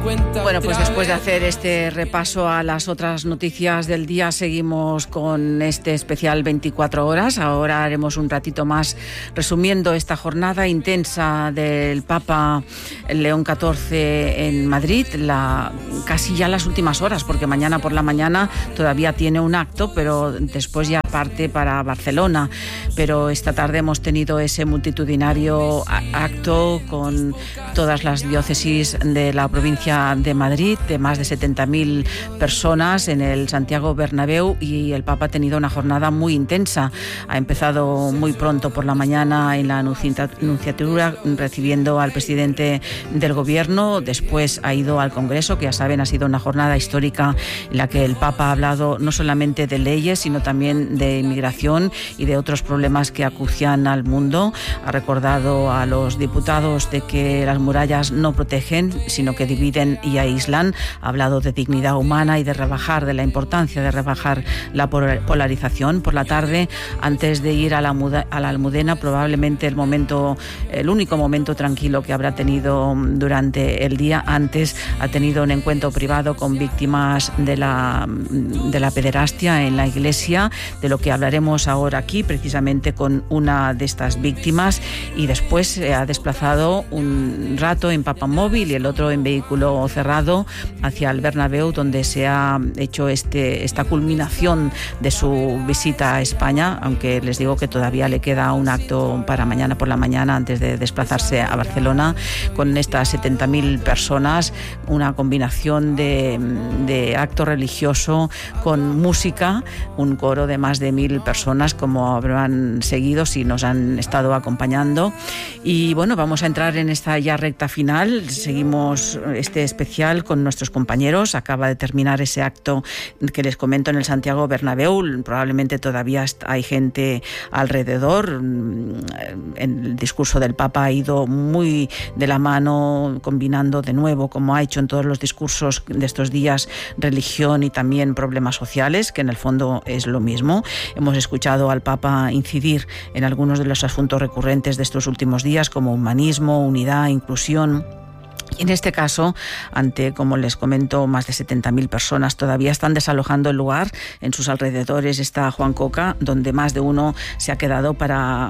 Bueno, pues después de hacer este repaso a las otras noticias del día, seguimos con este especial 24 horas. Ahora haremos un ratito más resumiendo esta jornada intensa del Papa León XIV en Madrid, casi ya las últimas horas, porque mañana por la mañana todavía tiene un acto, pero después ya parte para Barcelona. Pero esta tarde hemos tenido ese multitudinario acto con todas las diócesis de la provincia de Madrid, de más de 70.000 personas en el Santiago Bernabéu, y el Papa ha tenido una jornada muy intensa. Ha empezado muy pronto por la mañana en la Nunciatura recibiendo al presidente del Gobierno, después ha ido al Congreso, que ya saben ha sido una jornada histórica en la que el Papa ha hablado no solamente de leyes, sino también de inmigración y de otros problemas que acucian al mundo. Ha recordado a los diputados de que las murallas no protegen, sino que dividen y aíslan. Ha hablado de dignidad humana y de la importancia de rebajar la polarización. Por la tarde, antes de ir a la Almudena, probablemente el único momento tranquilo que habrá tenido durante el día, antes ha tenido un encuentro privado con víctimas de la pederastia en la iglesia, de lo que hablaremos ahora aquí, precisamente con una de estas víctimas, y después se ha desplazado un rato en papamóvil y el otro en vehículo cerrado hacia el Bernabéu, donde se ha hecho esta culminación de su visita a España, aunque les digo que todavía le queda un acto para mañana por la mañana antes de desplazarse a Barcelona, con estas 70.000 personas, una combinación de acto religioso con música, un coro de más de 1.000 personas, como habrán seguido si nos han estado acompañando. Y bueno, vamos a entrar en esta ya recta final. Seguimos este especial con nuestros compañeros. Acaba de terminar ese acto que les comento en el Santiago Bernabéu. Probablemente todavía hay gente alrededor. El discurso del Papa ha ido muy de la mano, combinando de nuevo, como ha hecho en todos los discursos de estos días, religión y también problemas sociales, que en el fondo es lo mismo. Hemos escuchado al Papa incidir en algunos de los asuntos recurrentes de estos últimos días, como humanismo, unidad, inclusión. En este caso, ante, como les comento, más de 70.000 personas, todavía están desalojando el lugar. En sus alrededores está Juan Coca, donde más de uno se ha quedado para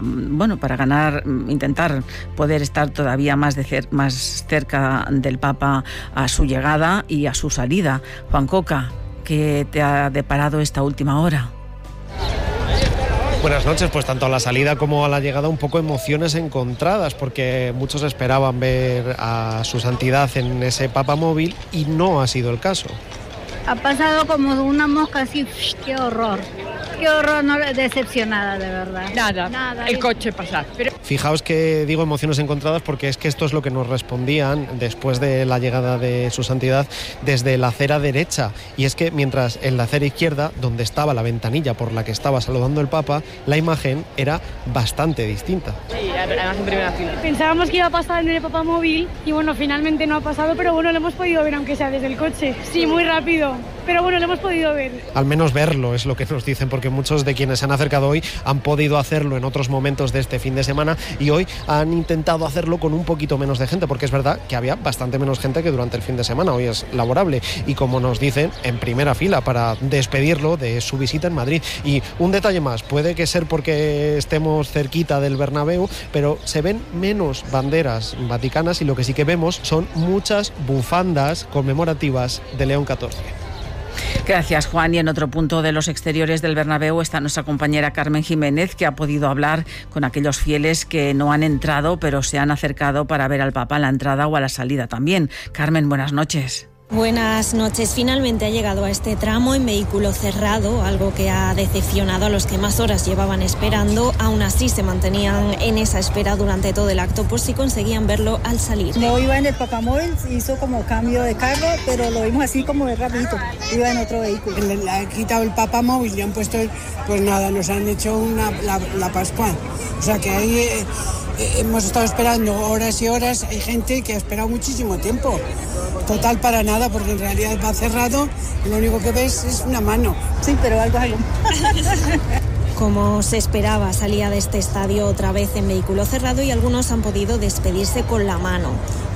intentar poder estar todavía más cerca del Papa a su llegada y a su salida. Juan Coca, ¿qué te ha deparado esta última hora? Buenas noches. Pues tanto a la salida como a la llegada un poco emociones encontradas, porque muchos esperaban ver a su santidad en ese papamóvil y no ha sido el caso. Ha pasado como de una mosca así. ¡Qué horror! ¡Qué horror! No, decepcionada, de verdad. Nada. El coche pasar. Pero... Fijaos que digo emociones encontradas porque es que esto es lo que nos respondían después de la llegada de su santidad desde la acera derecha. Y es que mientras en la acera izquierda, donde estaba la ventanilla por la que estaba saludando el Papa, la imagen era bastante distinta. Sí, además en primera fila. Pensábamos que iba a pasar en el papamóvil y bueno, finalmente no ha pasado, pero bueno, lo hemos podido ver aunque sea desde el coche. Sí, muy rápido, pero bueno, lo hemos podido ver. Al menos verlo es lo que nos dicen, porque muchos de quienes se han acercado hoy han podido hacerlo en otros momentos de este fin de semana y hoy han intentado hacerlo con un poquito menos de gente, porque es verdad que había bastante menos gente que durante el fin de semana. Hoy es laborable y, como nos dicen, en primera fila para despedirlo de su visita en Madrid. Y un detalle más, puede que ser porque estemos cerquita del Bernabéu, pero se ven menos banderas vaticanas y lo que sí que vemos son muchas bufandas conmemorativas de León XIV. Gracias, Juan. Y en otro punto de los exteriores del Bernabéu está nuestra compañera Carmen Jiménez, que ha podido hablar con aquellos fieles que no han entrado, pero se han acercado para ver al Papa a la entrada o a la salida también. Carmen, buenas noches. Buenas noches. Finalmente ha llegado a este tramo en vehículo cerrado, algo que ha decepcionado a los que más horas llevaban esperando. Aún así se mantenían en esa espera durante todo el acto por si conseguían verlo al salir. No iba en el papamóvil, hizo como cambio de carro, pero lo vimos así como de rapidito. Iba en otro vehículo. Le han quitado el papamóvil y han puesto, pues nada, nos han hecho la Pascua. O sea que ahí hemos estado esperando horas y horas. Hay gente que ha esperado muchísimo tiempo. Total, para nada, porque en realidad va cerrado y lo único que ves es una mano. Sí, pero algo. Como se esperaba, salía de este estadio otra vez en vehículo cerrado y algunos han podido despedirse con la mano.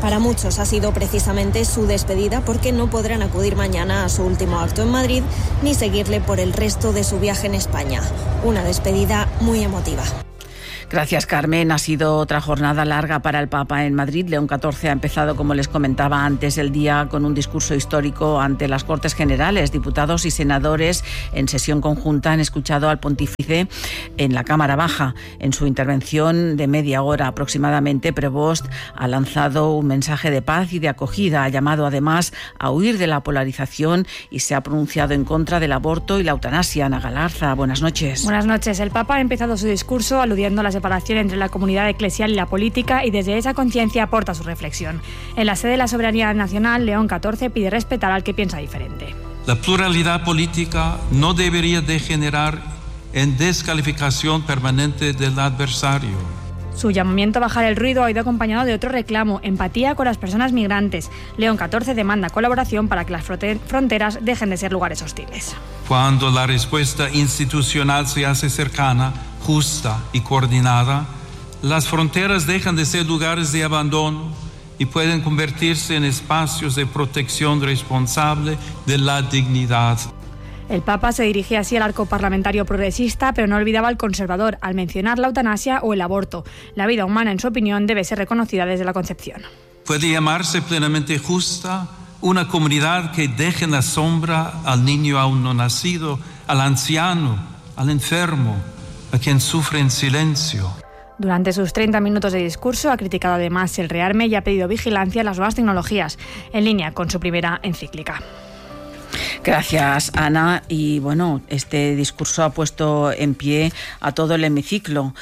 Para muchos ha sido precisamente su despedida porque no podrán acudir mañana a su último acto en Madrid ni seguirle por el resto de su viaje en España. Una despedida muy emotiva. Gracias, Carmen. Ha sido otra jornada larga para el Papa en Madrid. León XIV ha empezado, como les comentaba antes, el día con un discurso histórico ante las Cortes Generales. Diputados y senadores en sesión conjunta han escuchado al pontífice en la Cámara Baja. En su intervención de media hora aproximadamente, Prevost ha lanzado un mensaje de paz y de acogida. Ha llamado además a huir de la polarización y se ha pronunciado en contra del aborto y la eutanasia. Ana Galarza, buenas noches. Buenas noches. El Papa ha empezado su discurso aludiendo a la separación entre la comunidad eclesial y la política y desde esa conciencia aporta su reflexión. En la sede de la soberanía nacional, León XIV pide respetar al que piensa diferente. La pluralidad política no debería degenerar en descalificación permanente del adversario. Su llamamiento a bajar el ruido ha ido acompañado de otro reclamo: empatía con las personas migrantes. León XIV demanda colaboración para que las fronteras dejen de ser lugares hostiles. Cuando la respuesta institucional se hace cercana, justa y coordinada, las fronteras dejan de ser lugares de abandono y pueden convertirse en espacios de protección responsable de la dignidad. El Papa se dirigía así al arco parlamentario progresista, pero no olvidaba al conservador al mencionar la eutanasia o el aborto. La vida humana, en su opinión, debe ser reconocida desde la concepción. Puede llamarse plenamente justa una comunidad que deje en la sombra al niño aún no nacido, al anciano, al enfermo, a quien sufre en silencio. Durante sus 30 minutos de discurso ha criticado además el rearme y ha pedido vigilancia en las nuevas tecnologías, en línea con su primera encíclica. Gracias, Ana. Y bueno, este discurso ha puesto en pie a todo el hemiciclo.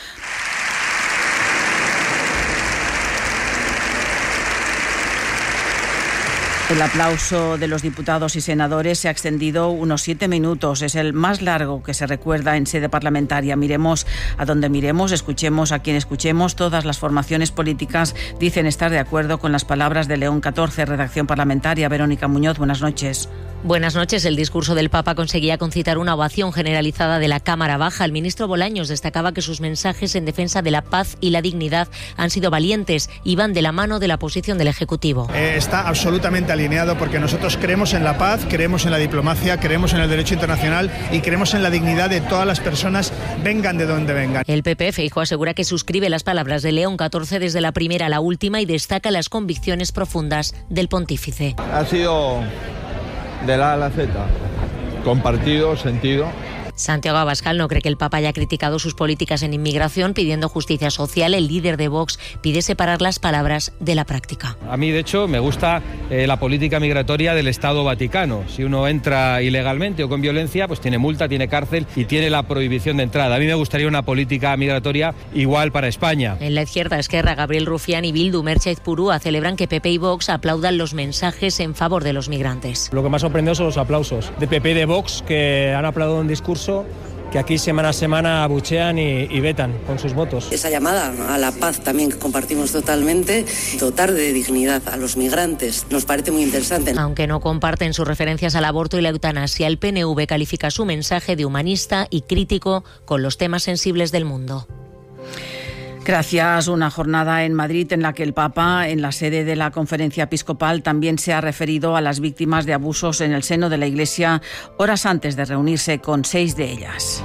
El aplauso de los diputados y senadores se ha extendido unos 7 minutos. Es el más largo que se recuerda en sede parlamentaria. Miremos a donde miremos, escuchemos a quien escuchemos. Todas las formaciones políticas dicen estar de acuerdo con las palabras de León XIV. Redacción parlamentaria, Verónica Muñoz, buenas noches. Buenas noches. El discurso del Papa conseguía concitar una ovación generalizada de la Cámara Baja. El ministro Bolaños destacaba que sus mensajes en defensa de la paz y la dignidad han sido valientes y van de la mano de la posición del Ejecutivo. Está absolutamente alineado porque nosotros creemos en la paz, creemos en la diplomacia, creemos en el derecho internacional y creemos en la dignidad de todas las personas, vengan de donde vengan. El PP, Feijóo, asegura que suscribe las palabras de León XIV desde la primera a la última y destaca las convicciones profundas del pontífice. Ha sido de la A a la Z, compartido, sentido. Santiago Abascal no cree que el Papa haya criticado sus políticas en inmigración pidiendo justicia social. El líder de Vox pide separar las palabras de la práctica. A mí, de hecho, me gusta la política migratoria del Estado Vaticano. Si uno entra ilegalmente o con violencia, pues tiene multa, tiene cárcel y tiene la prohibición de entrada. A mí me gustaría una política migratoria igual para España. En la izquierda, Esquerra, Gabriel Rufián y Bildu, Merche Ezpurúa celebran que PP y Vox aplaudan los mensajes en favor de los migrantes. Lo que más sorprendió son los aplausos de PP y de Vox, que han aplaudido un discurso que aquí semana a semana abuchean y vetan con sus votos. Esa llamada a la paz también que compartimos totalmente, dotar de dignidad a los migrantes, nos parece muy interesante. Aunque no comparten sus referencias al aborto y la eutanasia, el PNV califica su mensaje de humanista y crítico con los temas sensibles del mundo. Gracias. Una jornada en Madrid en la que el Papa, en la sede de la Conferencia Episcopal, también se ha referido a las víctimas de abusos en el seno de la Iglesia horas antes de reunirse con 6 de ellas.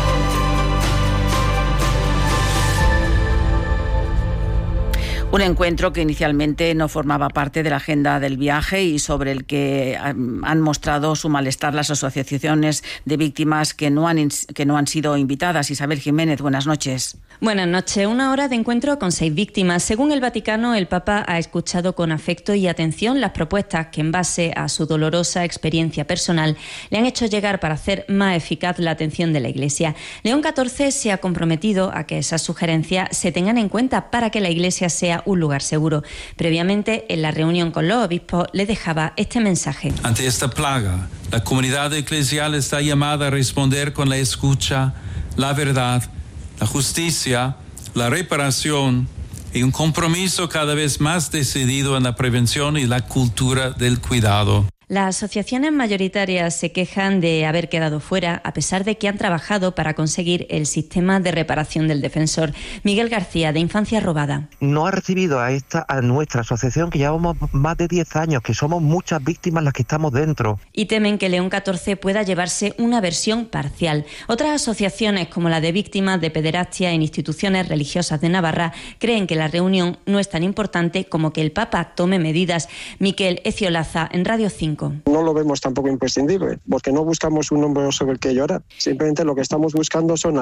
Un encuentro que inicialmente no formaba parte de la agenda del viaje y sobre el que han mostrado su malestar las asociaciones de víctimas que no han sido invitadas. Isabel Jiménez, buenas noches. Buenas noches. Una hora de encuentro con 6 víctimas. Según el Vaticano, el Papa ha escuchado con afecto y atención las propuestas que, en base a su dolorosa experiencia personal, le han hecho llegar para hacer más eficaz la atención de la Iglesia. León XIV se ha comprometido a que esas sugerencias se tengan en cuenta para que la Iglesia sea un lugar seguro. Previamente, en la reunión con los obispos, le dejaba este mensaje. Ante esta plaga, la comunidad eclesial está llamada a responder con la escucha, la verdad, la justicia, la reparación y un compromiso cada vez más decidido en la prevención y la cultura del cuidado. Las asociaciones mayoritarias se quejan de haber quedado fuera, a pesar de que han trabajado para conseguir el sistema de reparación del defensor. Miguel García, de Infancia Robada. No ha recibido a nuestra asociación, que llevamos más de 10 años, que somos muchas víctimas las que estamos dentro. Y temen que León 14 pueda llevarse una versión parcial. Otras asociaciones, como la de víctimas de pederastia en instituciones religiosas de Navarra, creen que la reunión no es tan importante como que el Papa tome medidas. Miquel Eciolaza, en Radio 5. No lo vemos tampoco imprescindible, porque no buscamos un hombro sobre el que llorar. Simplemente lo que estamos buscando son